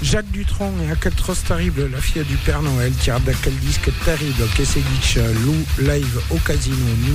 Jacques Dutronc et aquel tros terrible, la fille du Père Noël, tire d'aquel disque terrible che si dice live au casino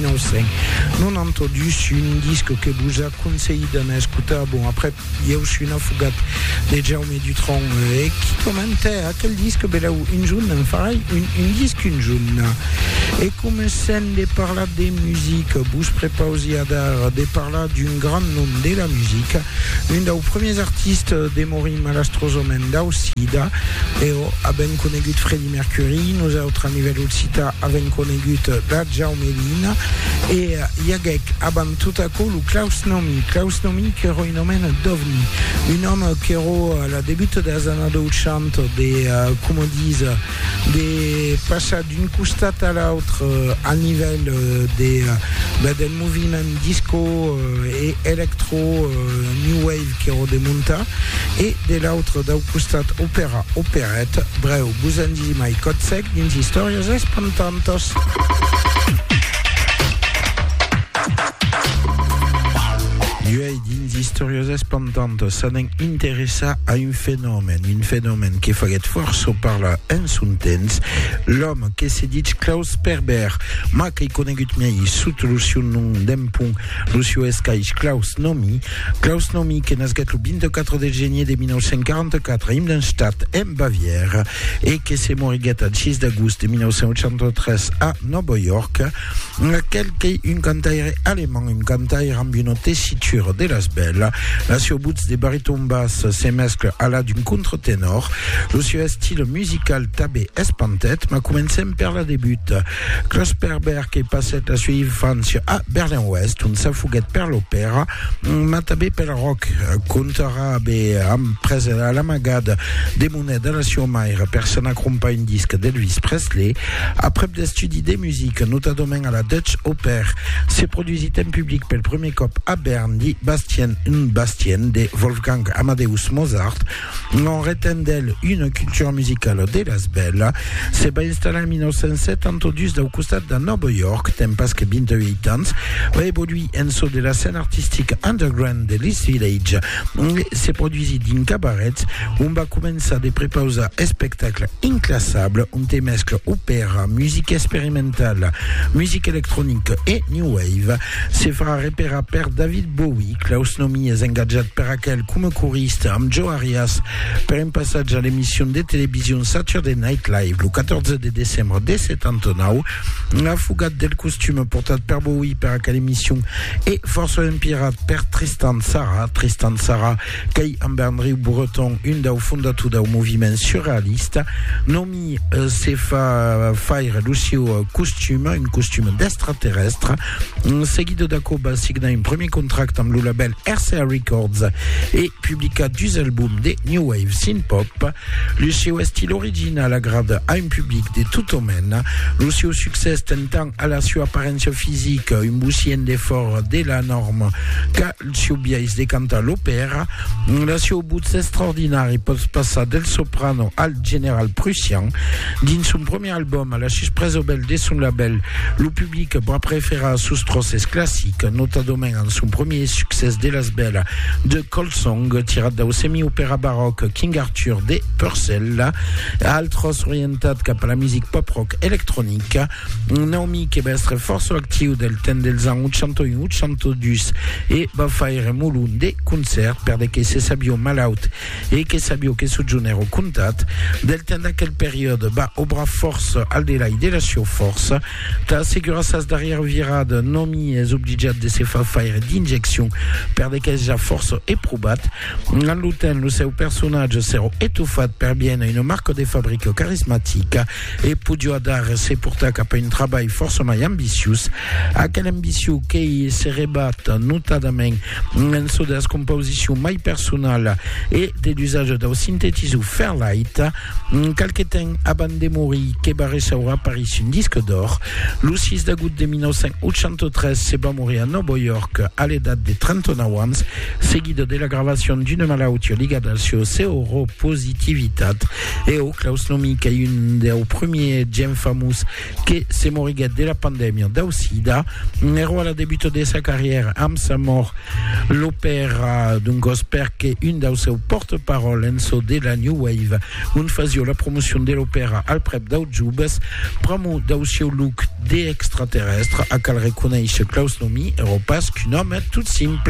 1992, un disque che buja conseillé d'en écouter. Bon, après, il y a aussi une fugate de Jaume Dutronc et qui commentait aquel disque, ben là où une jaune, pareil, une disque, une jaune. Et comme scène de parler des musiques, bouge prépausé de parler d'une grande nom de la musique, une des premiers artistes de Morin Malastrosomen d'Ausida, et a ben conegut Freddie Mercury, nous autres à niveau Ulcita a ben conegut la Jaume Lina, et Yagek aban tout à coup le Klaus Nomi qui est un homme d'ovni, un homme qui est à la début des années 80 des, comme on dit, des passages d'une coustate à l'autre à niveau des mouvements disco et électro new wave qui est remonté et de l'autre d'un coustate opéra opérette breu buzandi mai kotsek dins historias espantantos. Duei dins historias espantantes s'han interessa a un phénomène qui fait force par la ensuntens, l'homme qui s'est dit Klaus Perber, ma qui conegut miei sous Lucio nom d'empon, Lucio Escaich Klaus Nomi qui nasget le 24 de janvier de 1944 à Imdenstadt en Bavière et qui s'est moriguet le 6 d'août de 1983 à New York, laquelle qui une cantaire allemand, une cantaire amb une tessiture de las belles, la surboutz des barytons basses se mescle à la d'un contre-ténor, le style musical tabé espantet, ma commencé per la début. Klaus Perber qui passait la sua infanzia à Berlin-Ouest, un s'affuguet per l'opéra, ma tabé per rock, contera be prese à la magade des monnaies de la Siomaire, personne accompagne disque d'Elvis Presley, après des studies de musique, notamment à la Dutch Opera, s'est produit en public per le premier cop à Berne, Bastien de Wolfgang Amadeus Mozart, en retendel une culture musicale de las belles, s'est installé en 1972 au costat de New York, temps que 28 ans, a évolué en saut de la scène artistique underground de l'East Village, s'est produit d'un cabaret, on va commencer à préparer un spectacle inclassable, on te mescle opéra, musique expérimentale, musique électronique et new wave, s'est fera repérer per David Bowie, Klaus Nomi est engagé per aquel comme choriste amb Joe Arias per un passage à l'émission de télévision Saturday Night Live le 14 de décembre de 79. La fugate del costume portat per Bowie per aquella émission et force un pirate per Tristan Tzara qui amb Andrew Breton une des fondateurs du mouvement surréaliste. Nomi s'est fait faire Lucio costume, un costume d'extraterrestre, seguido d'Acoba signa un premier contract amb le label RCA Records et publica deux albums de New Wave Synth-Pop. Lucio style original agrade à un public de tout domaine. Lucio succès tentant à la sua apparence physique une boussienne d'effort de la norme qu'a Lucio Biais decanta l'opéra. La sua boots extraordinaire peut passer del soprano al général prussien. Dans son premier album à la surprise belle de son label, le public va préférer sous-trosses classiques, notamment en son premier succès de las belles de Cold Song tiré d'un semi-opéra baroque King Arthur de Purcell, altros orientat cap à la musique pop-rock électronique. Naomi qui va être force active del temps dels ans 81-82 et va faire mulun de concerts per de que se sabio malaut et que sabio que soggiunero contat del temps d'aquelle période va obra force al delà de la sua force ta segurassas derrière virade Naomi est obligé de se faire d'injection per de que ja force éproubat. En l'uten le seu personnage sera étouffat per bien une marque de fabrique charismatique et podio adar se porta cap a un travail forcément ambitieux a quel ambitieux qui se rebat notadament en so de composition mai personnelle et de l'usage d'un synthétiseur Fairlight quelque temps avant de mourir que barre saura apparaître un disque d'or le 6 d'août de 1983 se va mourir à New York à l'edad de 39 abans, seguido della gravazione di una malattia legata al suo seropositività e o Klaus Nomi, che è un dei primi gen famosi che si moriga della pandemia da sida, ero al debutto della sua carriera am sa mort l'opera d'un gospel che un dei suoi porte-parole Enzo della New Wave un fazio la promozione dell'opera al prep da Jubes pramo da suo look de extraterrestre a cal riconosce Klaus Nomi ero pas qu'un homme tout simple.